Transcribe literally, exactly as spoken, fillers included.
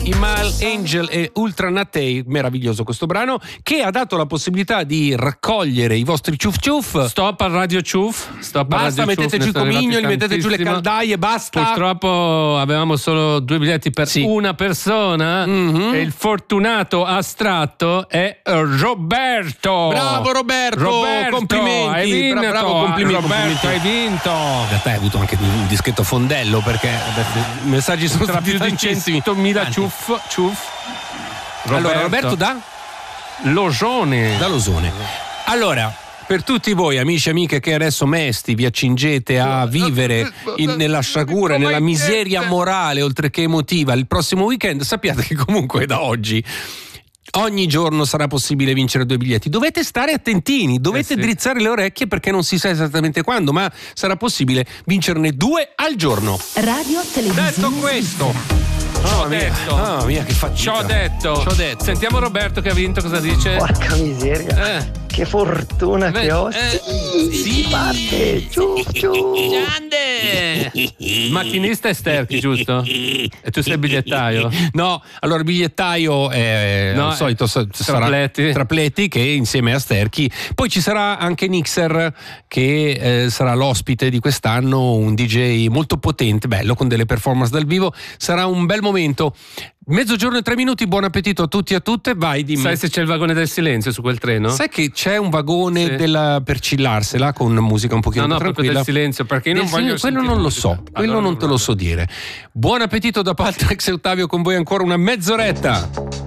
Imal Angel e Ultra Natei, meraviglioso questo brano, che ha dato la possibilità di raccogliere i vostri ciuf ciuf. Stop al radio ciuf. Stop al Basta, radio mettete giù i comignoli, mettete giù le caldaie, basta. Purtroppo avevamo solo due biglietti per sì. una persona, mm-hmm. e il fortunato astratto è Roberto. Bravo Roberto, Roberto complimenti. Hai vinto. Bra- bravo, complimenti. Roberto, hai vinto. In realtà hai avuto anche un dischetto fondello, perché i messaggi sono tra più di centomila ciuf ciuf. Roberto. Allora Roberto da Losone. Da Losone. Allora, per tutti voi amici e amiche che adesso mesti vi accingete a vivere in, nella sciagura, nella miseria morale oltre che emotiva il prossimo weekend, sappiate che comunque da oggi ogni giorno sarà possibile vincere due biglietti. Dovete stare attentini, dovete eh sì. drizzare le orecchie, perché non si sa esattamente quando, ma sarà possibile vincerne due al giorno. Radio Televisione. Detto questo, Ciò oh, detto. Oh mia, che fatica. Ciò detto. Ciò detto. Sentiamo Roberto che ha vinto, cosa dice? Porca miseria. Eh. Che fortuna Beh, che ho. eh, sì, sì. Si parte. Giù, giù. Grande. Il macchinista è Sterchi, giusto? E tu sei il bigliettaio? No, allora il bigliettaio è no, al solito sarà Trapletti. Trapletti, che insieme a Sterchi. Poi ci sarà anche Nixer, che eh, sarà l'ospite di quest'anno, un D J molto potente, bello, con delle performance dal vivo. Sarà un bel momento. Mezzogiorno e tre minuti, buon appetito a tutti e a tutte. Vai, dimmi. Sai se c'è il vagone del silenzio su quel treno? Sai che c'è un vagone sì. della, per chillarsela con musica un pochino no, più no, tranquilla? Del silenzio, perché io non del voglio silenzio, quello non lo so, musica. quello allora non te lo so dire. Buon appetito da Paltrax e Ottavio, con voi ancora una mezz'oretta.